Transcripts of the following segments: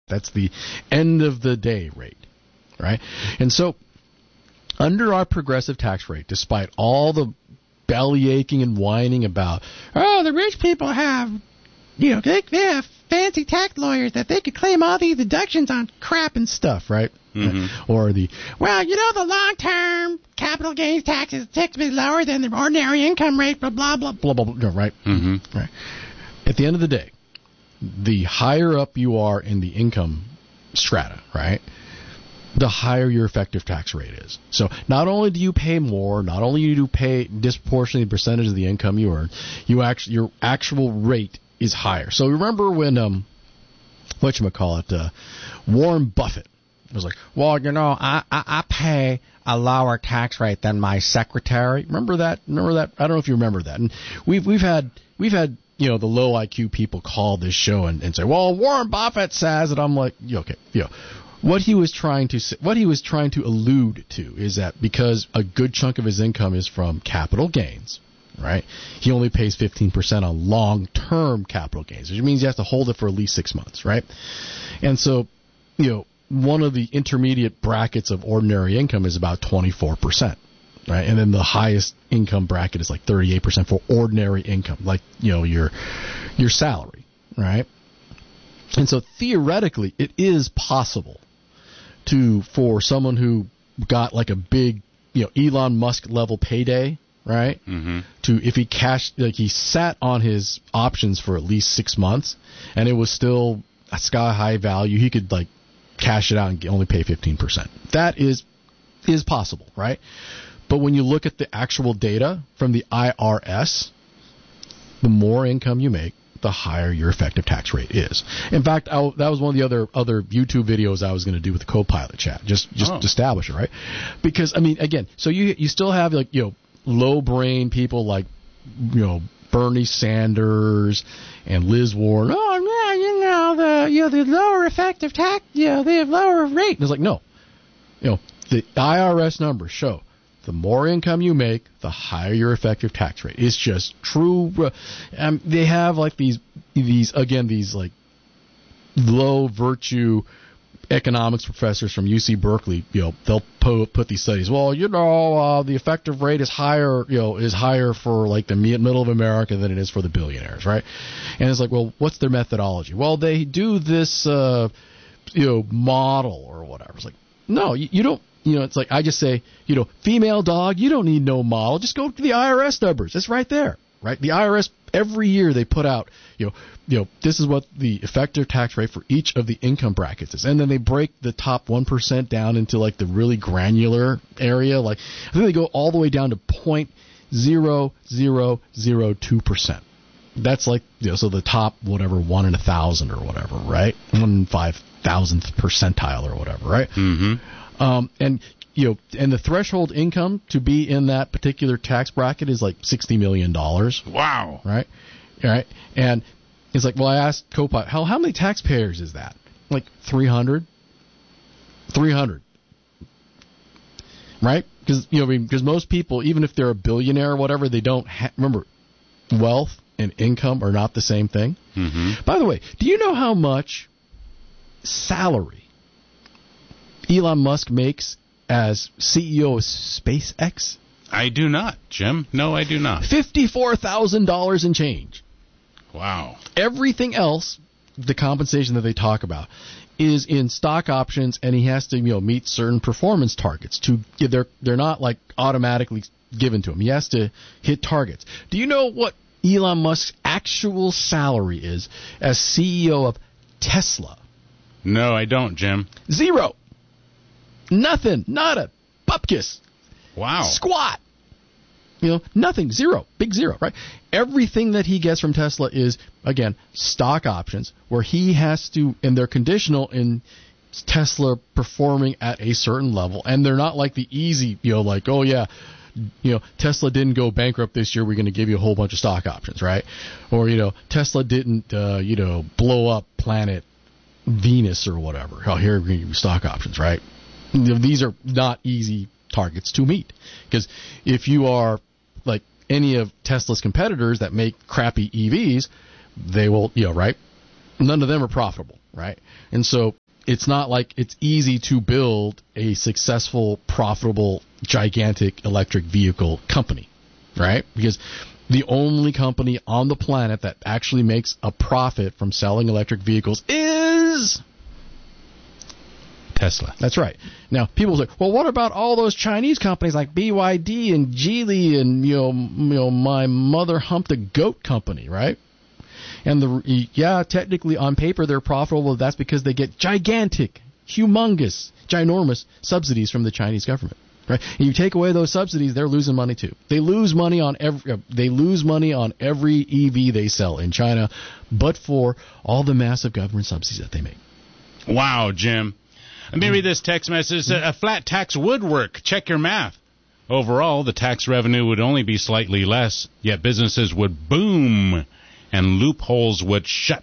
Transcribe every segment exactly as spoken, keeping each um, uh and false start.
That's the end of the day rate, right? And so under our progressive tax rate, despite all the belly aching and whining about, oh, the rich people have, you know, they, they have fancy tax lawyers that they could claim all these deductions on crap and stuff, right? Mm-hmm. Or the, well, you know, the long-term capital gains taxes tend to be lower than the ordinary income rate, blah, blah, blah, blah, blah, blah, right? Mm-hmm. Right. At the end of the day, the higher up you are in the income strata, right, the higher your effective tax rate is. So not only do you pay more, not only do you pay disproportionately percentage of the income you earn, you actually, your actual rate is higher. So remember when, um, whatchamacallit, uh, Warren Buffett was like, well, you know, I, I, I pay a lower tax rate than my secretary. Remember that? Remember that? I don't know if you remember that. And we've we've had we've had you know the low I Q people call this show and, and say, well, Warren Buffett says, and I'm like, yeah, okay, you know, what he was trying to say, what he was trying to allude to is that because a good chunk of his income is from capital gains, right? He only pays fifteen percent on long-term capital gains, which means he has to hold it for at least six months, right? And so, you know, one of the intermediate brackets of ordinary income is about twenty-four percent, right? And then the highest income bracket is like thirty-eight percent for ordinary income, like, you know, your your salary, right? And so theoretically, it is possible to, for someone who got like a big, you know, Elon Musk level payday, right? Mm-hmm. To, if he cashed, like he sat on his options for at least six months and it was still a sky high value, he could like cash it out and only pay fifteen percent. That is is possible, right? But when you look at the actual data from the I R S, the more income you make, the higher your effective tax rate is. In fact, I, that was one of the other other YouTube videos I was going to do with the Copilot chat, just just oh. to establish it, right? Because, I mean, again, so you you still have, like, you know, low brain people like, you know, Bernie Sanders and Liz Warren. Oh, yeah, you know, the you know the lower effective tax, you know, they have lower rate. And it's like, no, you know, the I R S numbers show the more income you make, the higher your effective tax rate. It's just true. Um, they have like these these again these like low virtue economics professors from U C Berkeley, you know, they'll po- put these studies. Well, you know, uh, the effective rate is higher, you know, is higher for like the middle of America than it is for the billionaires, right? And it's like, well, what's their methodology? Well, they do this, uh, you know, model or whatever. It's like, no, you, you don't. You know, it's like I just say, you know, female dog, you don't need no model. Just go to the I R S numbers. It's right there, right? The I R S, every year they put out, you know, you know, this is what the effective tax rate for each of the income brackets is. And then they break the top one percent down into like the really granular area. Like, I think they go all the way down to zero point zero zero zero two percent. That's like, you know, so the top, whatever, one in a thousand or whatever, right? One in five thousandth percentile or whatever, right? Mm-hmm. Um, and, you know, and the threshold income to be in that particular tax bracket is like sixty million dollars. Wow. Right? Right? And it's like, well, I asked Copilot, how, how many taxpayers is that? Like three hundred? three hundred. Right? Because, you know, I mean, because most people, even if they're a billionaire or whatever, they don't ha- remember, wealth and income are not the same thing. Mm-hmm. By the way, do you know how much salary Elon Musk makes as C E O of SpaceX? I do not, Jim. No, I do not. fifty-four thousand dollars and change. Wow. Everything else, the compensation that they talk about, is in stock options, and he has to, you know, meet certain performance targets. To they're they're not like automatically given to him. He has to hit targets. Do you know what Elon Musk's actual salary is as C E O of Tesla? No, I don't, Jim. Zero. Nothing. Nada. Bupkis. Wow. Squat. You know, nothing. Zero. Big zero, right? Everything that he gets from Tesla is, again, stock options, where he has to, and they're conditional in Tesla performing at a certain level, and they're not like the easy, you know, like, oh, yeah, you know, Tesla didn't go bankrupt this year, we're going to give you a whole bunch of stock options, right? Or, you know, Tesla didn't, uh, you know, blow up planet Venus or whatever. Oh, here we're going to give you stock options, right? These are not easy targets to meet, because if you are like any of Tesla's competitors that make crappy E Vs, they will, you know, right? none of them are profitable, right? And so it's not like it's easy to build a successful, profitable, gigantic electric vehicle company, right? Because the only company on the planet that actually makes a profit from selling electric vehicles is Tesla. That's right. Now, people say, well, what about all those Chinese companies like B Y D and Geely and, you know, you know my mother humped a goat company, right? And, the yeah, technically on paper they're profitable. That's because they get gigantic, humongous, ginormous subsidies from the Chinese government. Right? And you take away those subsidies, they're losing money too. They lose money on every. Uh, they lose money on every E V they sell in China, but for all the massive government subsidies that they make. Wow, Jim. Let me read this text message. A flat tax would work. Check your math. Overall, the tax revenue would only be slightly less, yet businesses would boom and loopholes would shut.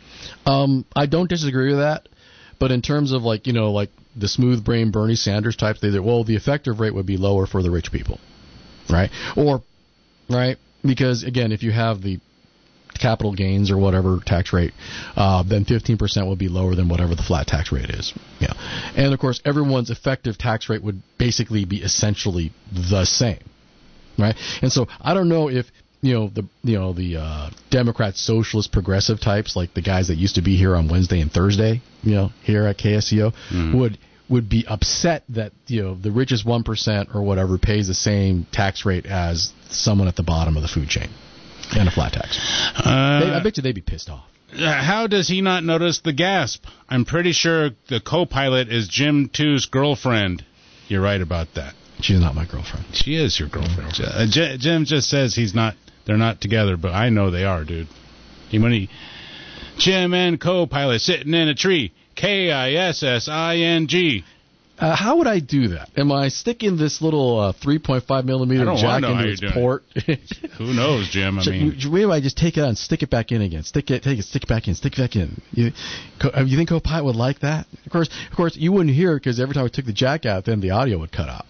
Um, I don't disagree with that, but in terms of like you know like. the smooth brain Bernie Sanders types, they say, well, the effective rate would be lower for the rich people, right? Or, right, because, again, if you have the capital gains or whatever tax rate, uh, then fifteen percent would be lower than whatever the flat tax rate is. Yeah. And, of course, everyone's effective tax rate would basically be essentially the same, right? And so I don't know if you know the you know the uh, Democrat, socialist, progressive types like the guys that used to be here on Wednesday and Thursday, you know, here at K S C O, mm. would would be upset that you know the richest one percent or whatever pays the same tax rate as someone at the bottom of the food chain and a flat tax. Uh, they, I bet you they'd be pissed off. How does he not notice the gasp? I'm pretty sure the co-pilot is Jim two's girlfriend. You're right about that. She's not my girlfriend. She is your girlfriend. Uh, J- Jim just says he's not. They're not together, but I know they are, dude. He, when he, Jim and co-pilot sitting in a tree. K I S S I N G. Uh, how would I do that? Am I sticking this little uh, three point five millimeter jack into its port? Who knows, Jim? I so mean, you, maybe I just take it out and stick it back in again. Stick it, take it, stick it back in, stick it back in. You, co- you think co-pilot would like that? Of course, of course, you wouldn't hear it because every time I took the jack out, then the audio would cut out.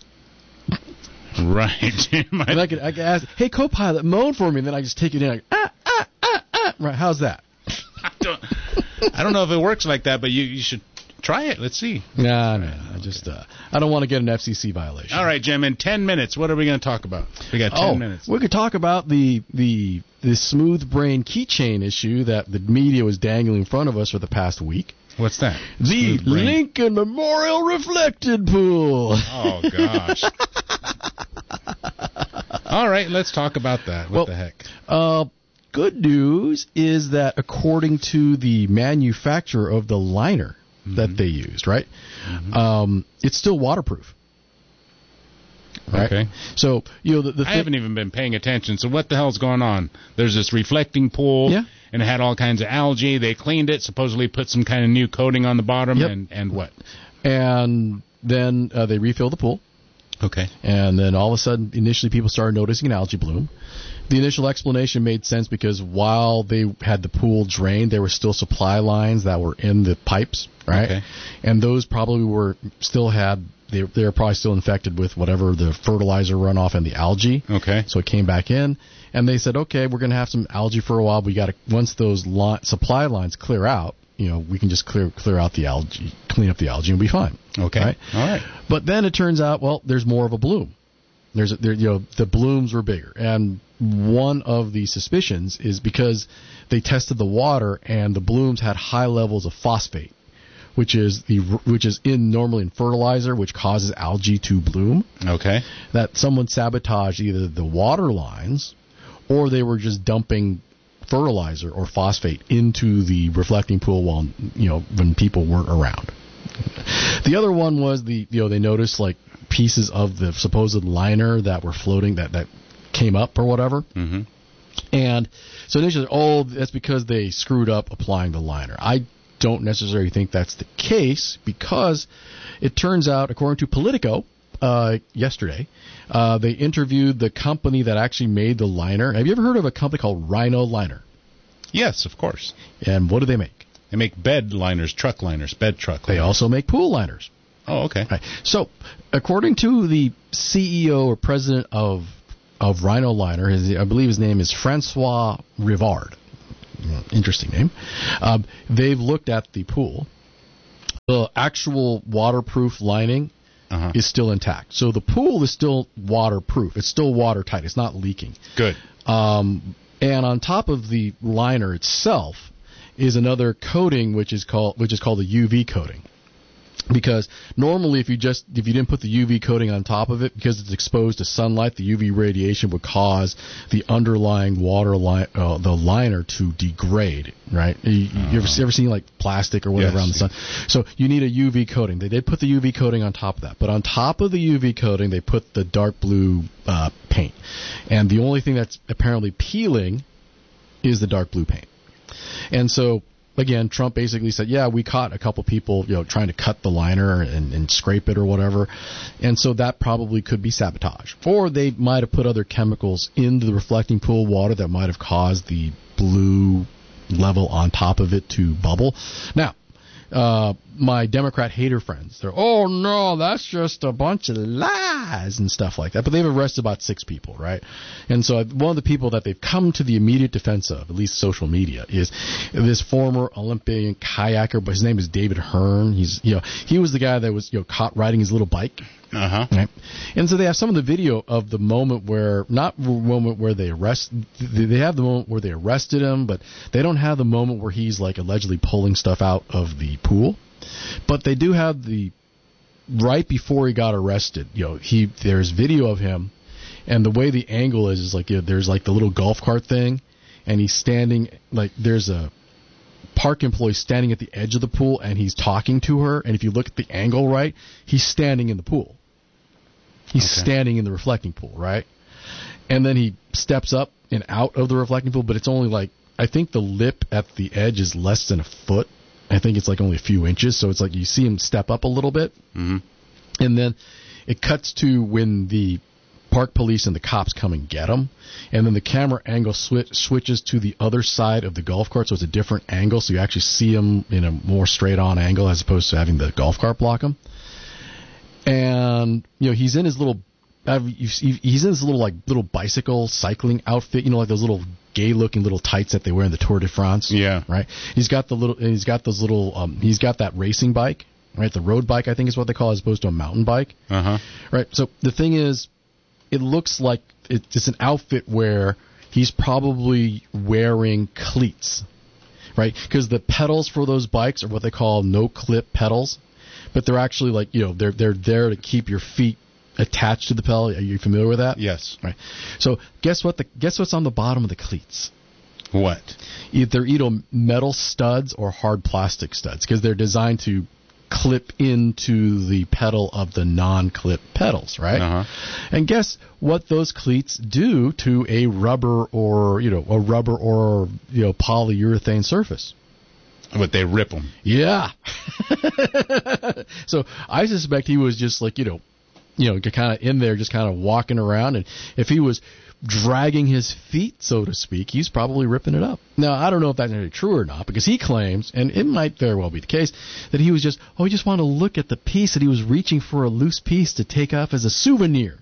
Right, Jim. I, and I could, I could ask, hey, co-pilot, moan for me, and then I just take it in. Like, ah, ah, ah, ah. Right, how's that? I don't, I don't know if it works like that, but you, you should try it. Let's see. Nah, no, no. I just, uh, I don't want to get an F C C violation. All right, Jim. In ten minutes, what are we going to talk about? We got ten oh, minutes. We could talk about the the the smooth brain keychain issue that the media was dangling in front of us for the past week. What's that? The Lincoln Memorial Reflected Pool. Oh gosh. All right, let's talk about that. What well, the heck? Uh, good news is that according to the manufacturer of the liner mm-hmm. that they used, right, mm-hmm. um, it's still waterproof. Right? Okay. So, you know, the, the I haven't even been paying attention. So what the hell's going on? There's this reflecting pool, yeah. and it had all kinds of algae. They cleaned it, supposedly put some kind of new coating on the bottom, yep. and, and what? And then uh, they refilled the pool. Okay. And then all of a sudden, initially people started noticing an algae bloom. The initial explanation made sense because while they had the pool drained, there were still supply lines that were in the pipes, right? Okay. And those probably were still had, they, they were probably still infected with whatever the fertilizer runoff and the algae. Okay. So it came back in. And they said, okay, we're going to have some algae for a while. We got to, once those li- supply lines clear out, you know, we can just clear clear out the algae, clean up the algae, and we'll be fine. Okay. Right? All right. But then it turns out, well, there's more of a bloom. There's, a, there, you know, the blooms were bigger, and one of the suspicions is because they tested the water and the blooms had high levels of phosphate, which is the which is in normally in fertilizer, which causes algae to bloom. Okay. That someone sabotaged either the water lines, or they were just dumping fertilizer or phosphate into the reflecting pool while you know when people weren't around. The other one was the you know they noticed like pieces of the supposed liner that were floating that that came up or whatever. Mm-hmm. And so initially, oh, that's because they screwed up applying the liner. I don't necessarily think that's the case because it turns out, according to Politico, uh, yesterday, uh, they interviewed the company that actually made the liner. Have you ever heard of a company called Rhino Liner? Yes, of course. And what do they make? They make bed liners, truck liners, bed truck liners. They also make pool liners. Oh, okay. Right. So, according to the C E O or president of of Rhino Liner, his, I believe his name is Francois Rivard. Interesting name. Um, they've looked at the pool. The actual waterproof lining uh-huh. is still intact. So the pool is still waterproof. It's still watertight. It's not leaking. Good. Um, and on top of the liner itself is another coating, which is called which is called a U V coating. Because normally, if you just if you didn't put the U V coating on top of it, because it's exposed to sunlight, the U V radiation would cause the underlying water line, uh, the liner to degrade. Right? You, uh, you ever ever seen like plastic or whatever yes, on the sun? So you need a U V coating. They did put the U V coating on top of that, but on top of the U V coating, they put the dark blue uh, paint, and the only thing that's apparently peeling is the dark blue paint. And so, again, Trump basically said, yeah, we caught a couple people, you know, trying to cut the liner and, and scrape it or whatever. And so that probably could be sabotage. Or they might have put other chemicals into the reflecting pool water that might have caused the blue level on top of it to bubble. Now, uh, my Democrat hater friends, they're, oh, no, that's just a bunch of lies and stuff like that. But they've arrested about six people, right? And so one of the people that they've come to the immediate defense of, at least social media, is this former Olympian kayaker, but his name is David Hearn. He's, you know, he was the guy that was, you know, caught riding his little bike. Uh-huh. Right? And so they have some of the video of the moment where, not the moment where they arrest, they have the moment where they arrested him, but they don't have the moment where he's like allegedly pulling stuff out of the pool. But they do have the, right before he got arrested, you know, he, there's video of him, and the way the angle is, is like, you know, there's like the little golf cart thing, and he's standing, like, there's a park employee standing at the edge of the pool, and he's talking to her, and if you look at the angle right, he's standing in the pool. He's okay. standing in the reflecting pool, right? And then he steps up and out of the reflecting pool, but it's only like, I think the lip at the edge is less than a foot. I think it's like only a few inches, so it's like you see him step up a little bit. Mm-hmm. And then it cuts to when the park police and the cops come and get him, and then the camera angle swi- switches to the other side of the golf cart, so it's a different angle, so you actually see him in a more straight-on angle as opposed to having the golf cart block him. And, you know, he's in his little, he's in his little, like, little bicycle cycling outfit, you know, like those little gay-looking little tights that they wear in the Tour de France. Yeah. Right? He's got the little, he's got those little, um, he's got that racing bike, right? The road bike, I think is what they call it, as opposed to a mountain bike. Uh-huh. Right? So the thing is, it looks like it's an outfit where he's probably wearing cleats, right? Because the pedals for those bikes are what they call no-clip pedals. But they're actually like, you know, they're they're there to keep your feet attached to the pedal. Are you familiar with that? Yes. Right. So guess what? The guess what's on the bottom of the cleats? What? Either either metal studs or hard plastic studs, because they're designed to clip into the pedal of the non-clip pedals, right? Uh-huh. And guess what those cleats do to a rubber or you know a rubber or you know polyurethane surface? But they rip them. Yeah. So I suspect he was just like, you know, you know, kind of in there, just kind of walking around. And if he was dragging his feet, so to speak, he's probably ripping it up. Now, I don't know if that's really true or not, because he claims, and it might very well be the case, that he was just, oh, he just wanted to look at the piece, that he was reaching for a loose piece to take off as a souvenir.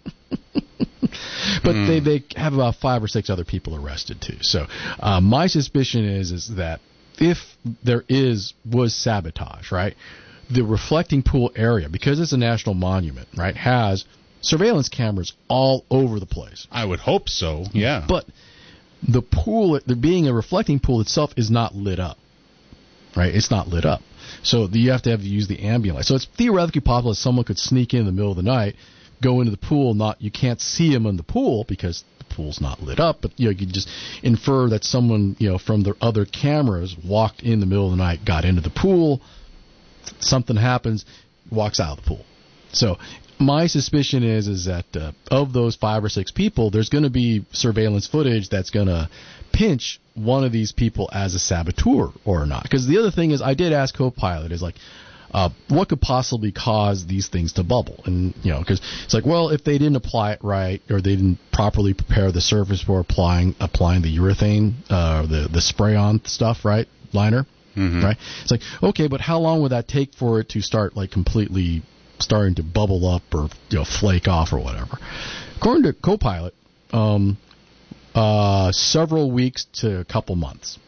But mm. they, they have about five or six other people arrested, too. So uh, my suspicion is is that if there is was sabotage, right, the reflecting pool area, because it's a national monument, right, has surveillance cameras all over the place. I would hope so, yeah. But the pool, there being a reflecting pool itself, is not lit up, right? It's not lit up. So you have to have to use the ambient light. So it's theoretically possible that someone could sneak in in the middle of the night, go into the pool, not you can't see him in the pool because the pool's not lit up, but you know, you can just infer that someone, you know, from the other cameras walked in the middle of the night, got into the pool, something happens, walks out of the pool. So my suspicion is is that uh, of those five or six people, there's going to be surveillance footage that's going to pinch one of these people as a saboteur or not. Because the other thing is, I did ask Copilot, is like, Uh, what could possibly cause these things to bubble? And, you know, because it's like, well, if they didn't apply it right or they didn't properly prepare the surface for applying applying the urethane, uh, the, the spray-on stuff, right, liner, mm-hmm. right? It's like, okay, but how long would that take for it to start, like, completely starting to bubble up or, you know, flake off or whatever? According to Copilot, um, uh, several weeks to a couple months.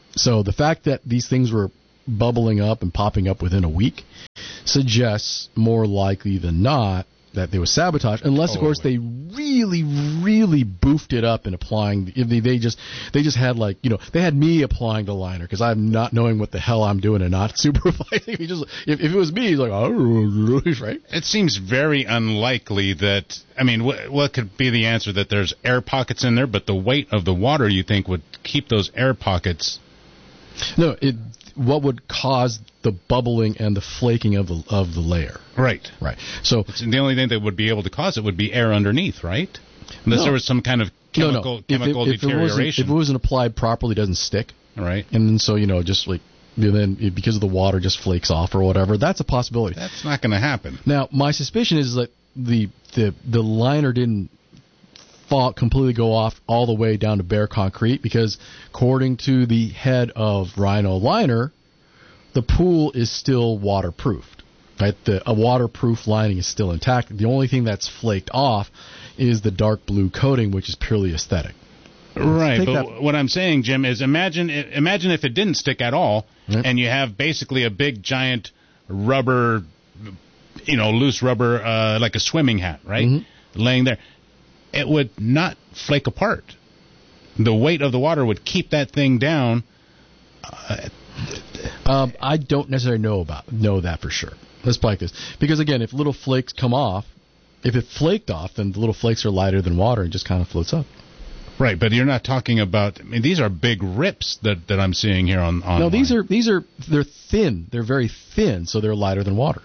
So the fact that these things were bubbling up and popping up within a week suggests more likely than not that there was sabotage, unless of course they really, really boofed it up in applying. If they, they just they just had like you know they had me applying the liner because I'm not knowing what the hell I'm doing and not supervising. He just if, if it was me, he's like, oh, right. It seems very unlikely that. I mean, what, what could be the answer? That there's air pockets in there, but the weight of the water you think would keep those air pockets. No, it. What would cause the bubbling and the flaking of the of the layer? Right, right. So it's the only thing that would be able to cause it would be air underneath, right? Unless no. there was some kind of chemical no, no. chemical if it, if deterioration. It wasn't, if it wasn't applied properly, it doesn't stick. Right. And then so you know, just like and then it, because of the water, just flakes off or whatever. That's a possibility. That's not going to happen. Now, my suspicion is that the the the liner didn't fall, completely go off all the way down to bare concrete because, according to the head of Rhino Liner, the pool is still waterproofed. Right, the a waterproof lining is still intact. The only thing that's flaked off is the dark blue coating, which is purely aesthetic. Right, but that. What I'm saying, Jim, is imagine imagine if it didn't stick at all, right. And you have basically a big giant rubber, you know, loose rubber, uh, like a swimming hat, right, mm-hmm. laying there. It would not flake apart. The weight of the water would keep that thing down. Uh, um, I don't necessarily know about know that for sure. Let's play like this. Because, again, if little flakes come off, if it flaked off, then the little flakes are lighter than water and just kind of floats up. Right, but you're not talking about. I mean, these are big rips that, that I'm seeing here on. Online. No, these are these are they're thin. They're very thin, so they're lighter than water.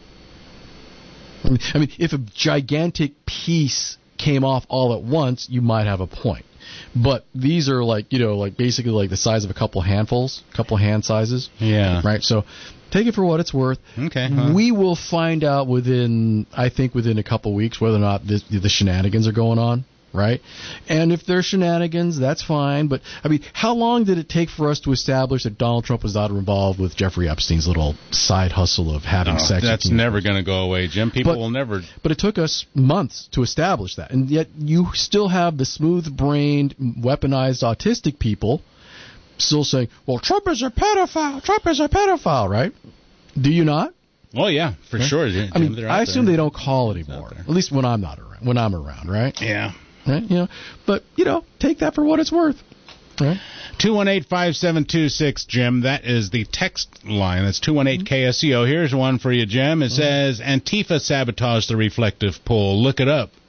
I mean, I mean if a gigantic piece came off all at once, you might have a point. But these are like, you know, like basically like the size of a couple handfuls, a couple hand sizes. Yeah. Right? So take it for what it's worth. Okay. Huh. We will find out within, I think within a couple weeks, whether or not this, the shenanigans are going on. Right? And if they're shenanigans, that's fine. But, I mean, how long did it take for us to establish that Donald Trump was not involved with Jeffrey Epstein's little side hustle of having no, sex? That's never going to go away, Jim. People but, will never... But it took us months to establish that. And yet you still have the smooth-brained, weaponized autistic people still saying, well, Trump is a pedophile. Trump is a pedophile, right? Do you not? Oh, yeah, for right? sure. Jim, I mean, I assume there. they don't call it anymore. At least when I'm not around. When I'm around, right? Yeah. Right, you know, but you know, take that for what it's worth. Right. Two one eight five seven two six, Jim. That is the text line. That's two one eight K S E O. Here's one for you, Jim. It mm-hmm. says Antifa sabotaged the reflective pool. Look it up.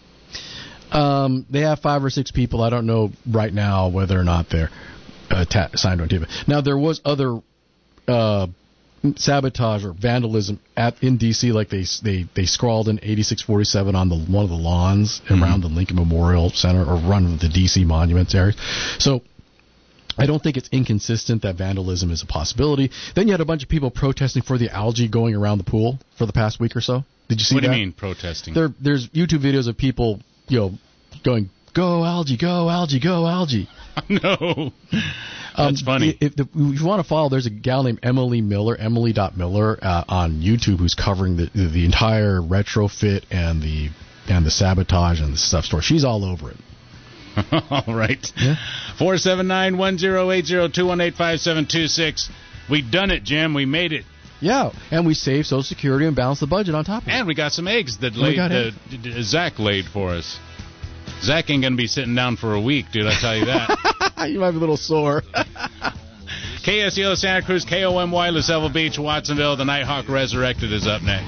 Um, they have five or six people. I don't know right now whether or not they're uh, ta- signed to Antifa. Now there was other uh, sabotage or vandalism at in D C, like they they they scrawled in eighty-six forty-seven on the one of the lawns mm-hmm. around the Lincoln Memorial Center or run the D C monuments area. So I don't think it's inconsistent that vandalism is a possibility. Then you had a bunch of people protesting for the algae going around the pool for the past week or so. Did you see what that? What do you mean protesting? There, there's YouTube videos of people, you know, going, "Go algae, go algae, go algae." No. That's um, funny. If, the, if you want to follow, there's a gal named Emily Miller, Emily dot Miller uh, on YouTube, who's covering the the entire retrofit and the and the sabotage and the stuff story. She's all over it. All right. Yeah. Four seven nine one zero eight zero two one eight five seven two six. We done it, Jim. We made it. Yeah, and we saved Social Security and balanced the budget on top of it. And we got some eggs that laid, uh, Zach laid for us. Zach ain't going to be sitting down for a week, dude, I tell you that. You might be a little sore. K S E O Santa Cruz, K O M Y LaSalle Beach, Watsonville. The Nighthawk Resurrected is up next.